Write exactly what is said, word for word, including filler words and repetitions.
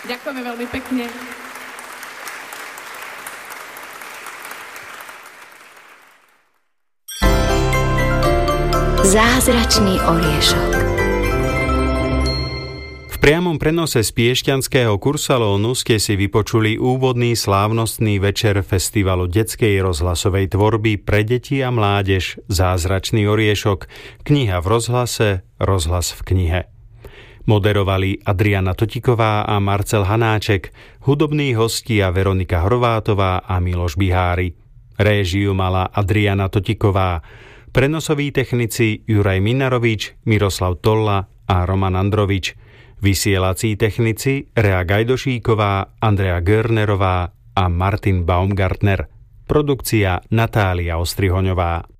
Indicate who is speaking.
Speaker 1: Ďakujeme veľmi pekne.
Speaker 2: Zázračný oriešok.
Speaker 3: V priamom prenose z piešťanského kursalónu ste si vypočuli úvodný slávnostný večer festivalu detskej rozhlasovej tvorby pre deti a mládež Zázračný oriešok, kniha v rozhlase, rozhlas v knihe. Moderovali Adriana Totiková a Marcel Hanáček, hudobní hostia Veronika Horvátová a Miloš Bihári. Réžiu mala Adriana Totiková. Prenosoví technici Juraj Minarovič, Miroslav Tolla a Roman Androvič. Vysielací technici Rea Gajdošíková, Andrea Görnerová a Martin Baumgartner. Produkcia Natália Ostrihoňová.